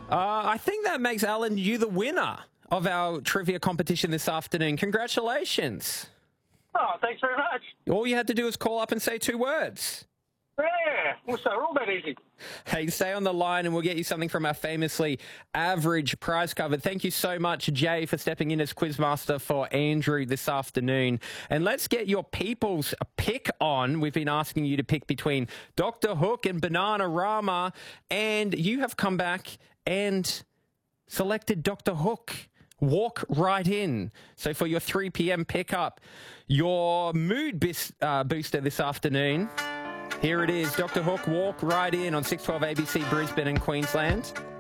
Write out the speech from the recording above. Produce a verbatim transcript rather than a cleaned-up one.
Uh, I think that makes, Alan, you the winner of our trivia competition this afternoon. Congratulations. Oh, thanks very much. All you had to do was call up and say two words. Yeah, well, so all that easy. Hey, stay on the line and we'll get you something from our famously average prize cover. Thank you so much, Jay, for stepping in as quizmaster for Andrew this afternoon. And let's get your people's pick on. We've been asking you to pick between Doctor Hook and Bananarama, and you have come back and selected Doctor Hook. Walk right in. So for your three p.m. pickup, your mood bis- uh, booster this afternoon, here it is, Doctor Hook, Walk Right In on six twelve A B C Brisbane and Queensland.